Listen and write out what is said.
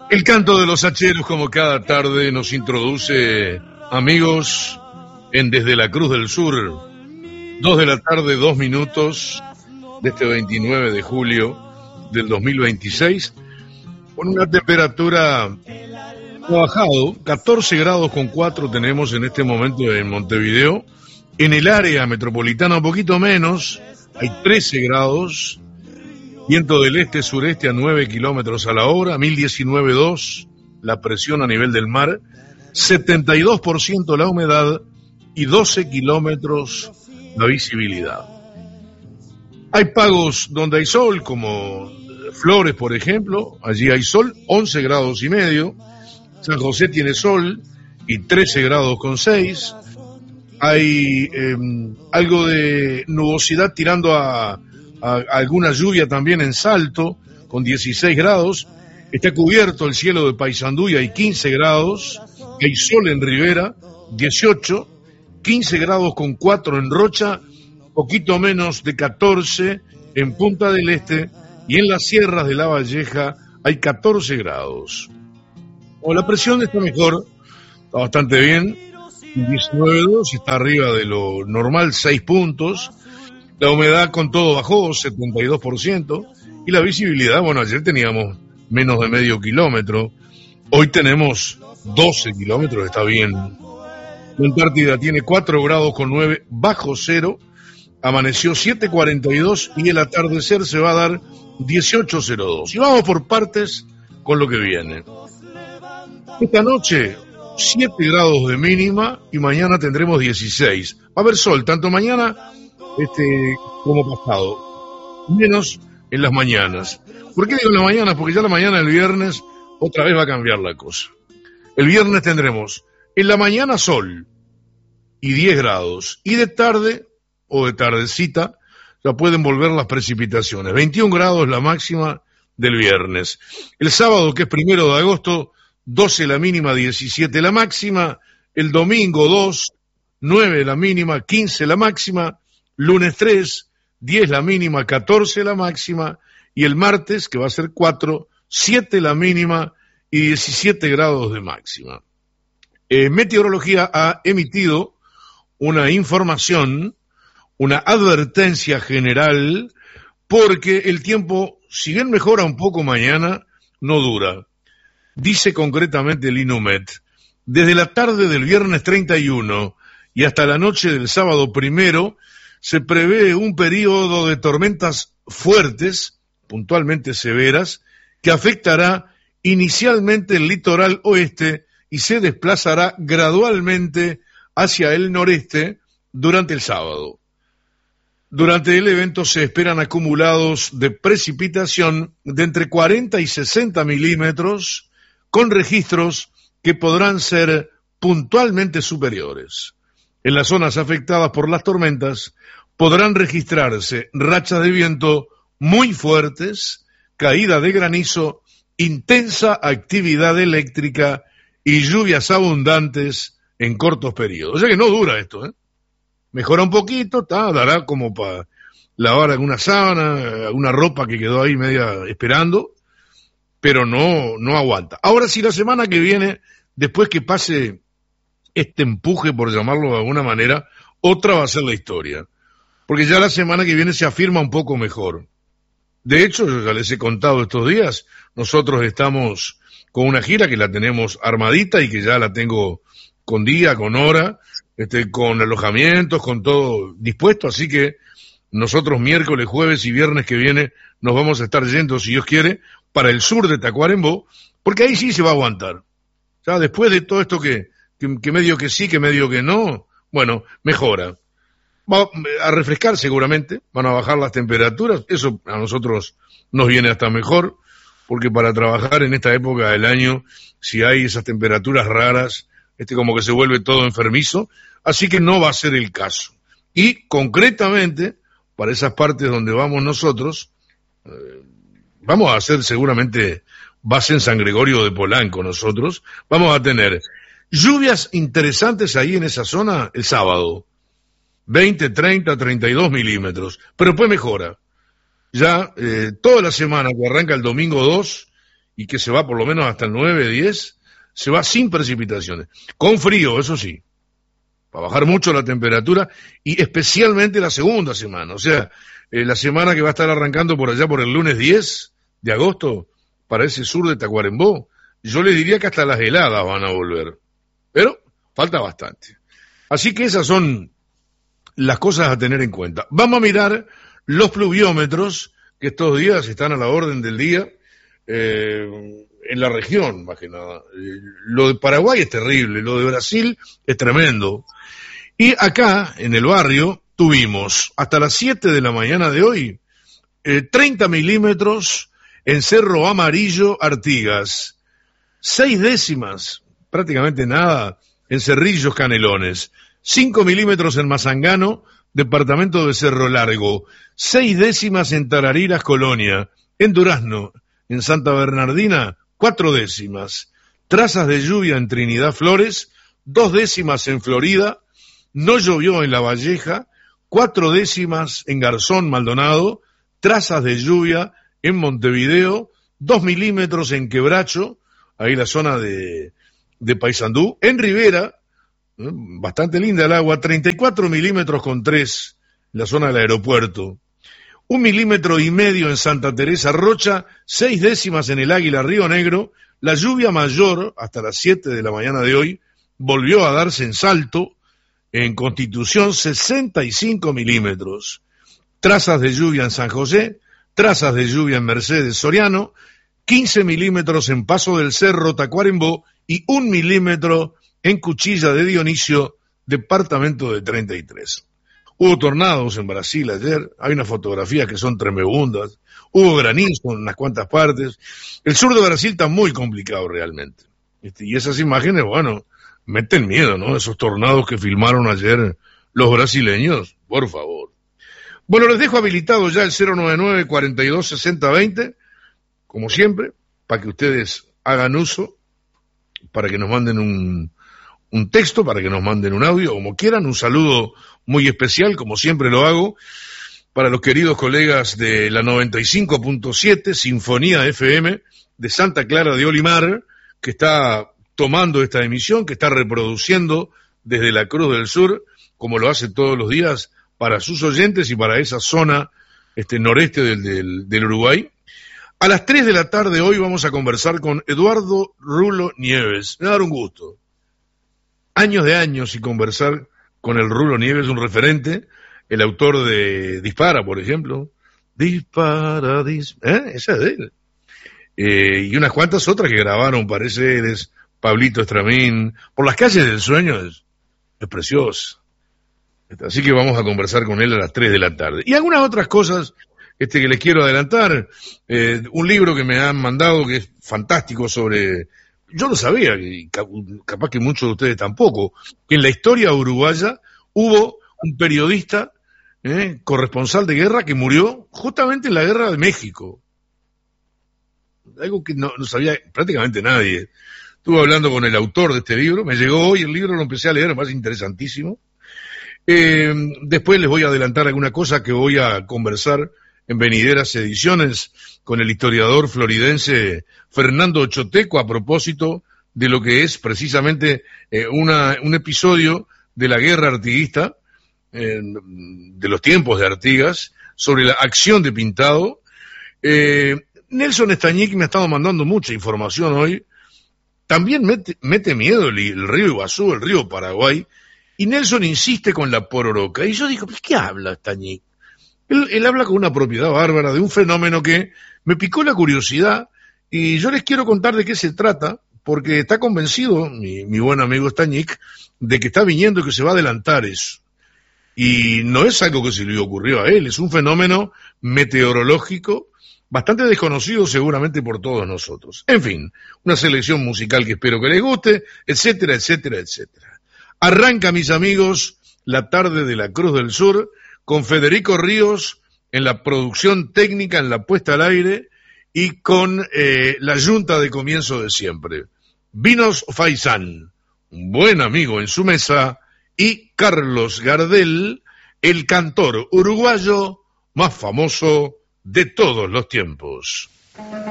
El canto de los hacheros, como cada tarde, nos introduce, amigos, en Desde la Cruz del Sur, 2 de la tarde, 2 minutos, de este 29 de julio del 2026, con una temperatura ha bajado, 14 grados con 4 tenemos en este momento en Montevideo. En el área metropolitana un poquito menos, hay 13 grados, viento del este-sureste a 9 kilómetros a la hora, 1019,2 la presión a nivel del mar, 72% la humedad y 12 kilómetros la visibilidad. Hay pagos donde hay sol, como Flores, por ejemplo, allí hay sol, 11 grados y medio. San José tiene sol y 13 grados con 6. Hay algo de nubosidad tirando a alguna lluvia también en Salto, con 16 grados. Está cubierto el cielo de Paysandú y hay 15 grados. Hay sol en Rivera, 18. 15 grados con 4 en Rocha, poquito menos de 14 en Punta del Este, y en las sierras de La Valleja hay 14 grados. La presión está mejor, está bastante bien, 19,2, está arriba de lo normal, 6 puntos. La humedad con todo bajó, 72%, y la visibilidad, bueno, ayer teníamos menos de medio kilómetro, hoy tenemos 12 kilómetros, está bien. La Antártida tiene 4 grados con 9 bajo cero, amaneció 7:42 y el atardecer se va a dar 18:02. Y vamos por partes con lo que viene. Esta noche 7 grados de mínima y mañana tendremos 16. Va a haber sol tanto mañana como pasado, menos en las mañanas. ¿Por qué digo en las mañanas? Porque ya la mañana del viernes otra vez va a cambiar la cosa. El viernes tendremos en la mañana sol y 10 grados, y de tarde o de tardecita ya pueden volver las precipitaciones. 21 grados la máxima del viernes. El sábado, que es 1 de agosto, 12 la mínima, 17 la máxima. El domingo 2, 9 la mínima, 15 la máxima. Lunes 3, 10 la mínima, 14 la máxima. Y el martes, que va a ser 4, 7 la mínima y 17 grados de máxima. Meteorología ha emitido una información, una advertencia general, porque el tiempo, si bien mejora un poco mañana, no dura. Dice concretamente el INUMET, desde la tarde del viernes 31 y hasta la noche del sábado 1, se prevé un periodo de tormentas fuertes, puntualmente severas, que afectará inicialmente el litoral oeste y se desplazará gradualmente hacia el noreste durante el sábado. Durante el evento se esperan acumulados de precipitación de entre 40 y 60 milímetros, con registros que podrán ser puntualmente superiores. En las zonas afectadas por las tormentas podrán registrarse rachas de viento muy fuertes, caída de granizo, intensa actividad eléctrica y lluvias abundantes en cortos periodos. O sea que no dura esto, ¿eh? Mejora un poquito, dará como para lavar alguna sábana, alguna ropa que quedó ahí media esperando, pero no aguanta. Ahora sí, la semana que viene, después que pase este empuje, por llamarlo de alguna manera, otra va a ser la historia. Porque ya la semana que viene se afirma un poco mejor. De hecho, yo ya les he contado estos días, nosotros estamos con una gira que la tenemos armadita y que ya la tengo con día, con hora, con alojamientos, con todo dispuesto, así que nosotros miércoles, jueves y viernes que viene nos vamos a estar yendo, si Dios quiere, para el sur de Tacuarembó, porque ahí sí se va a aguantar. Ya después de todo esto que medio que sí, que medio que no, bueno, mejora. Va a refrescar seguramente, van a bajar las temperaturas, eso a nosotros nos viene hasta mejor, porque para trabajar en esta época del año, si hay esas temperaturas raras, como que se vuelve todo enfermizo, así que no va a ser el caso. Y concretamente, para esas partes donde vamos nosotros, vamos a hacer seguramente base en San Gregorio de Polanco nosotros, vamos a tener lluvias interesantes ahí en esa zona el sábado, 20, 30, 32 milímetros, pero después mejora. Ya toda la semana que arranca el domingo 2 y que se va por lo menos hasta el 9, 10, se va sin precipitaciones. Con frío, eso sí, para bajar mucho la temperatura, y especialmente la segunda semana, o sea, la semana que va a estar arrancando por allá por el lunes 10 de agosto, para ese sur de Tacuarembó, yo les diría que hasta las heladas van a volver, pero falta bastante. Así que esas son las cosas a tener en cuenta. Vamos a mirar los pluviómetros, que estos días están a la orden del día, en la región, más que nada. Lo de Paraguay es terrible, lo de Brasil es tremendo. Y acá, en el barrio, tuvimos, hasta las 7 de la mañana de hoy, 30 milímetros en Cerro Amarillo, Artigas. 6 décimas, prácticamente nada, en Cerrillos, Canelones. 5 milímetros en Mazangano, departamento de Cerro Largo. 6 décimas en Tarariras, Colonia. En Durazno, en Santa Bernardina, 4 décimas. Trazas de lluvia en Trinidad Flores, 2 décimas en Florida. No llovió en La Valleja, 4 décimas en Garzón, Maldonado. Trazas de lluvia en Montevideo, 2 milímetros en Quebracho, ahí la zona de Paysandú. En Rivera, bastante linda el agua, 34 milímetros con 3, en la zona del aeropuerto. 1,5 milímetros en Santa Teresa Rocha, 6 décimas en el Águila Río Negro. La lluvia mayor, hasta las 7 de la mañana de hoy, volvió a darse en Salto, en Constitución, 65 milímetros. Trazas de lluvia en San José, trazas de lluvia en Mercedes Soriano, 15 milímetros en Paso del Cerro, Tacuarembó, y 1 milímetro en Cuchilla de Dionisio, departamento de 33. Hubo tornados en Brasil ayer, hay unas fotografías que son tremebundas, hubo granizo en unas cuantas partes. El sur de Brasil está muy complicado realmente. Y esas imágenes, bueno, meten miedo, ¿no? Esos tornados que filmaron ayer los brasileños, por favor. Bueno, les dejo habilitado ya el 099-4260-20, como siempre, para que ustedes hagan uso, para que nos manden un texto, para que nos manden un audio, como quieran. Un saludo muy especial, como siempre lo hago, para los queridos colegas de la 95.7, Sinfonía FM, de Santa Clara de Olimar, que está tomando esta emisión, que está reproduciendo desde la Cruz del Sur, como lo hace todos los días, para sus oyentes y para esa zona noreste del Uruguay. A las 3 de la tarde hoy vamos a conversar con Eduardo Rulo Nieves. Me va a dar un gusto. Años de años y conversar con el Rulo Nieves, un referente, el autor de Dispara, por ejemplo. Dispara, esa es de él. Y unas cuantas otras que grabaron, parece, es Pablito Estramín. Por las calles del sueño es precioso. Así que vamos a conversar con él a las 3 de la tarde. Y algunas otras cosas que les quiero adelantar. Un libro que me han mandado que es fantástico sobre... Yo lo sabía, y capaz que muchos de ustedes tampoco, que en la historia uruguaya hubo un periodista, corresponsal de guerra, que murió justamente en la guerra de México. Algo que no sabía prácticamente nadie. Estuve hablando con el autor de este libro, me llegó hoy el libro, lo empecé a leer, más interesantísimo. Después les voy a adelantar alguna cosa que voy a conversar en venideras ediciones con el historiador floridense Fernando Choteco a propósito de lo que es precisamente un episodio de la guerra artiguista, de los tiempos de Artigas, sobre la acción de Pintado. Nelson Estañic me ha estado mandando mucha información hoy. También mete miedo el río Iguazú, el río Paraguay, y Nelson insiste con la pororoca. Y yo digo, ¿qué habla Estañic? Él habla con una propiedad bárbara de un fenómeno que me picó la curiosidad, y yo les quiero contar de qué se trata, porque está convencido, mi buen amigo Estañic, de que está viniendo y que se va a adelantar eso. Y no es algo que se le ocurrió a él, es un fenómeno meteorológico bastante desconocido seguramente por todos nosotros. En fin, una selección musical que espero que les guste, etcétera, etcétera, etcétera. Arranca, mis amigos, la tarde de la Cruz del Sur, con Federico Ríos en la producción técnica, en la puesta al aire, y con la yunta de comienzo de siempre. Vinos Faisán, un buen amigo en su mesa, y Carlos Gardel, el cantor uruguayo más famoso de todos los tiempos.